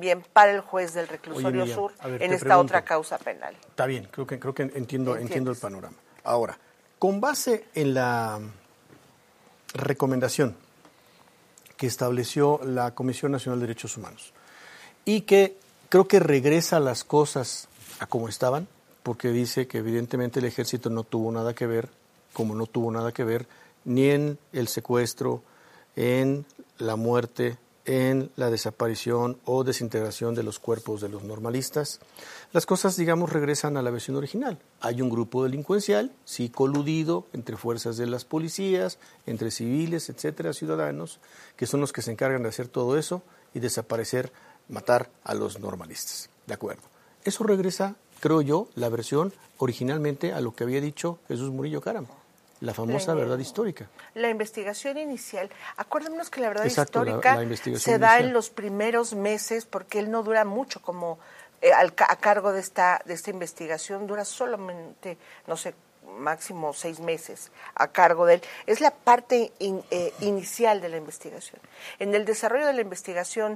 también para el juez del reclusorio sur en esta otra causa penal. Está bien, creo que entiendo el panorama. Ahora, con base en la recomendación que estableció la Comisión Nacional de Derechos Humanos y que creo que regresa las cosas a como estaban, porque dice que evidentemente el ejército no tuvo nada que ver, como no tuvo nada que ver ni en el secuestro, en la muerte, en la desaparición o desintegración de los cuerpos de los normalistas. Las cosas, digamos, regresan a la versión original. Hay un grupo delincuencial, sí coludido, entre fuerzas de las policías, entre civiles, etcétera, ciudadanos, que son los que se encargan de hacer todo eso y desaparecer, matar a los normalistas. ¿De acuerdo? Eso regresa, creo yo, la versión originalmente a lo que había dicho Jesús Murillo Caram. La famosa verdad histórica. La investigación inicial. Acuérdenos que la verdad histórica se da en los primeros meses, porque él no dura mucho como a cargo de esta investigación, dura solamente, no sé, máximo 6 meses a cargo de él. Es la parte inicial de la investigación. En el desarrollo de la investigación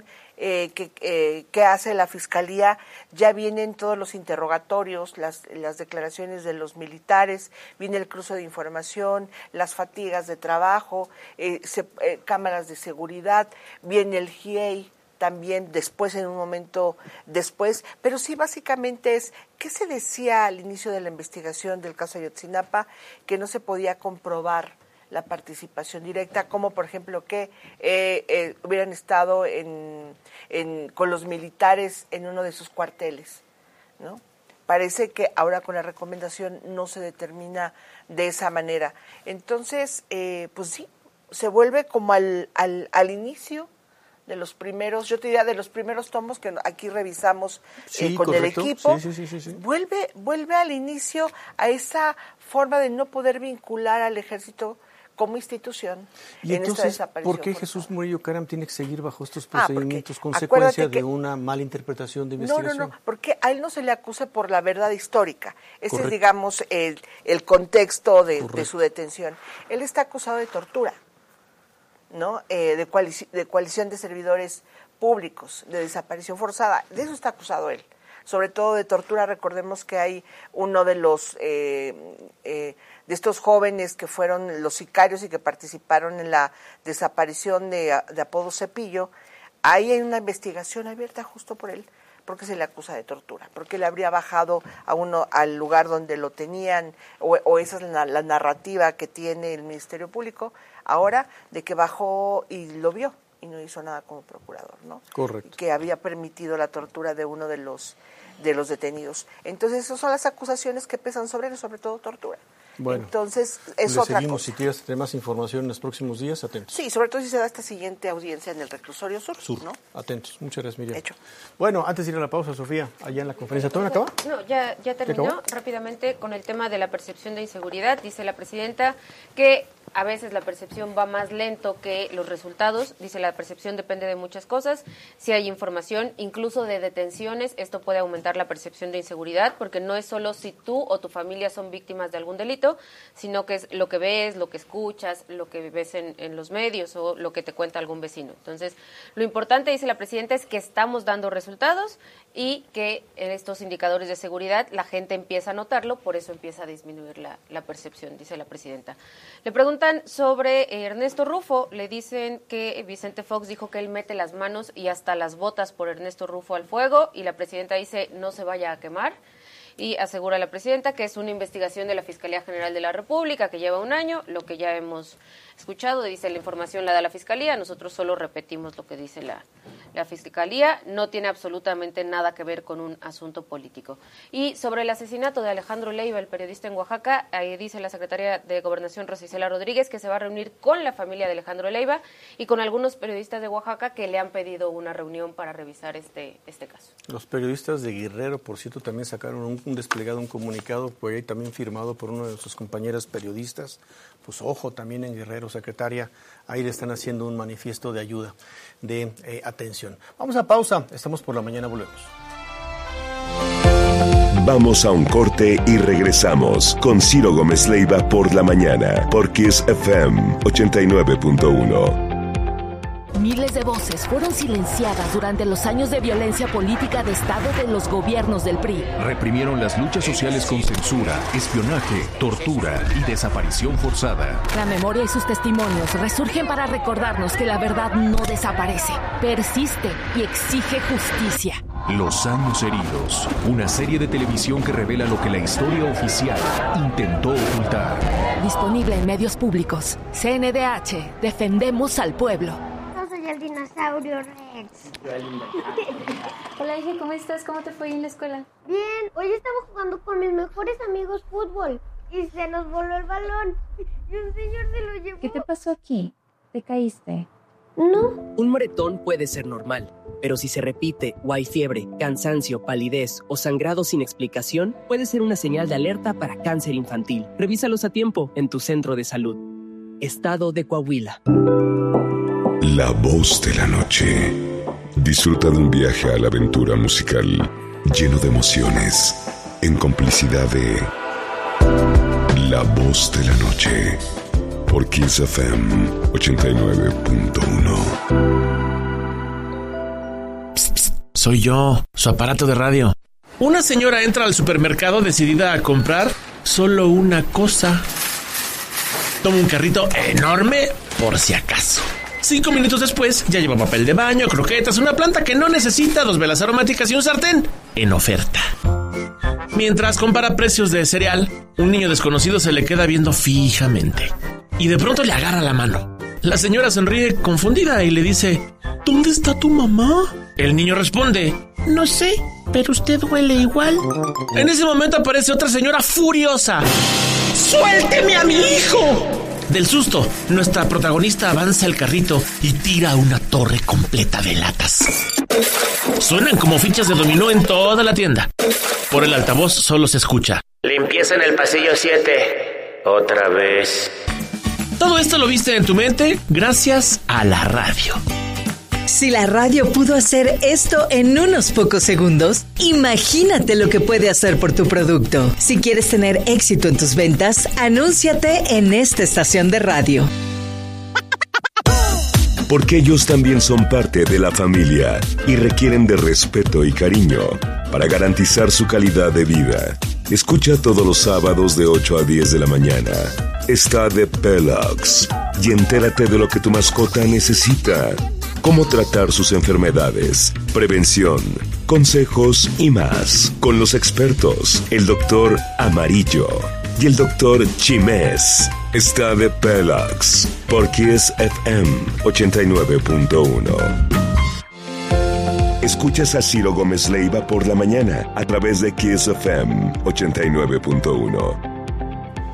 que hace la Fiscalía ya vienen todos los interrogatorios, las declaraciones de los militares, viene el cruce de información, las fatigas de trabajo, cámaras de seguridad, viene el GIEI, también después, en un momento después, pero sí básicamente es, ¿qué se decía al inicio de la investigación del caso Ayotzinapa? Que no se podía comprobar la participación directa, como por ejemplo que hubieran estado con los militares en uno de sus cuarteles, ¿no? Parece que ahora con la recomendación no se determina de esa manera. Entonces, pues sí, se vuelve como al inicio de los primeros, yo te diría de los primeros tomos que aquí revisamos con correcto. El equipo, sí. Vuelve al inicio a esa forma de no poder vincular al ejército como institución. Y entonces, ¿por qué Jesús Murillo Caram tiene que seguir bajo estos procedimientos consecuencia de una mala interpretación de investigación? No, porque a él no se le acusa por la verdad histórica. Ese es, digamos, el contexto de su detención. Él está acusado de tortura, ¿no? De coalición de servidores públicos, de desaparición forzada. De eso está acusado él. Sobre todo de tortura. Recordemos que hay uno de los de estos jóvenes que fueron los sicarios y que participaron en la desaparición de apodo Cepillo. Ahí hay una investigación abierta justo por él, porque se le acusa de tortura, porque le habría bajado al lugar donde lo tenían, o esa es la narrativa que tiene el Ministerio Público ahora, de que bajó y lo vio y no hizo nada como procurador, ¿no? Correcto. Que había permitido la tortura de uno de los detenidos. Entonces, esas son las acusaciones que pesan sobre él, sobre todo tortura. Bueno, entonces es otra seguimos, cosa. Si quieres tener más información en los próximos días, atentos. Sí, sobre todo si se da esta siguiente audiencia en el reclusorio sur, ¿no? Atentos. Muchas gracias, Miriam. Hecho. Bueno, antes de ir a la pausa, Sofía, allá en la conferencia, ¿todo acabó? No, ya terminó. Rápidamente, con el tema de la percepción de inseguridad, dice la presidenta que a veces la percepción va más lento que los resultados. Dice, la percepción depende de muchas cosas. Si hay información, incluso de detenciones, esto puede aumentar la percepción de inseguridad, porque no es solo si tú o tu familia son víctimas de algún delito, sino que es lo que ves, lo que escuchas, lo que ves en los medios o lo que te cuenta algún vecino. Entonces, lo importante, dice la presidenta, es que estamos dando resultados y que en estos indicadores de seguridad la gente empieza a notarlo, por eso empieza a disminuir la percepción, dice la presidenta. Le preguntan sobre Ernesto Rufo, le dicen que Vicente Fox dijo que él mete las manos y hasta las botas por Ernesto Rufo al fuego, y la presidenta dice no se vaya a quemar. Y asegura la presidenta que es una investigación de la Fiscalía General de la República que lleva 1 año, lo que ya hemos escuchado, dice la información la da la Fiscalía, nosotros solo repetimos lo que dice la Fiscalía, no tiene absolutamente nada que ver con un asunto político. Y sobre el asesinato de Alejandro Leiva, el periodista en Oaxaca, ahí dice la secretaria de Gobernación, Rosa Isela Rodríguez, que se va a reunir con la familia de Alejandro Leiva y con algunos periodistas de Oaxaca que le han pedido una reunión para revisar este caso. Los periodistas de Guerrero, por cierto, también sacaron un desplegado, un comunicado, pues ahí también firmado por uno de sus compañeras periodistas. Pues ojo, también en Guerrero, secretaria, ahí le están haciendo un manifiesto de ayuda, de atención. Vamos a pausa, estamos por la mañana, volvemos. Vamos a un corte y regresamos con Ciro Gómez Leiva por la mañana, por Kiss FM 89.1. Miles de voces fueron silenciadas durante los años de violencia política de Estado de los gobiernos del PRI. Reprimieron las luchas sociales con censura, espionaje, tortura y desaparición forzada. La memoria y sus testimonios resurgen para recordarnos que la verdad no desaparece, persiste y exige justicia. Los años heridos, una serie de televisión que revela lo que la historia oficial intentó ocultar. Disponible en medios públicos. CNDH, defendemos al pueblo. Yo soy el dinosaurio Rex. Hola, hija, ¿cómo estás? ¿Cómo te fue en la escuela? Bien, hoy estaba jugando con mis mejores amigos fútbol y se nos voló el balón y un señor se lo llevó. ¿Qué te pasó aquí? ¿Te caíste? No. Un moretón puede ser normal, pero si se repite o hay fiebre, cansancio, palidez o sangrado sin explicación, puede ser una señal de alerta para cáncer infantil. Revísalos a tiempo en tu centro de salud. Estado de Coahuila. La voz de la noche. Disfruta de un viaje a la aventura musical lleno de emociones, en complicidad de La voz de la noche. Por Kiss FM 89.1. Soy yo, su aparato de radio. Una señora entra al supermercado decidida a comprar solo una cosa. Toma un carrito enorme por si acaso. 5 minutos después ya lleva papel de baño, croquetas, una planta que no necesita, 2 velas aromáticas y un sartén en oferta. Mientras compara precios de cereal, un niño desconocido se le queda viendo fijamente y de pronto le agarra la mano. La señora sonríe confundida y le dice: ¿Dónde está tu mamá? El niño responde: No sé, pero usted huele igual. En ese momento aparece otra señora furiosa. ¡Suélteme a mi hijo! Del susto, nuestra protagonista avanza el carrito y tira una torre completa de latas. Suenan como fichas de dominó en toda la tienda. Por el altavoz solo se escucha: limpieza en el pasillo 7. Otra vez. Todo esto lo viste en tu mente gracias a la radio. Si la radio pudo hacer esto en unos pocos segundos, imagínate lo que puede hacer por tu producto. Si quieres tener éxito en tus ventas, anúnciate en esta estación de radio. Porque ellos también son parte de la familia y requieren de respeto y cariño para garantizar su calidad de vida. Escucha todos los sábados de 8 a 10 de la mañana. Está de Pelox y entérate de lo que tu mascota necesita. Cómo tratar sus enfermedades, prevención, consejos y más. Con los expertos, el doctor Amarillo y el doctor Chimés. Está de Pelox por Kiss FM 89.1. Escuchas a Ciro Gómez Leiva por la mañana a través de Kiss FM 89.1.